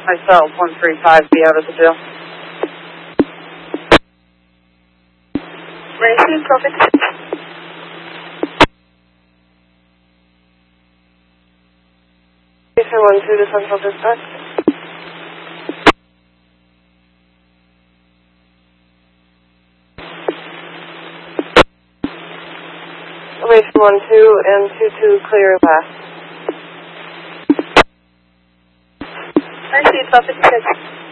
myself, 135, be out of the jail. Racing, Prophet 6. Station 1 to Central Dispatch. Station 1-2 and 2-2 clear left. I see Prophet 6.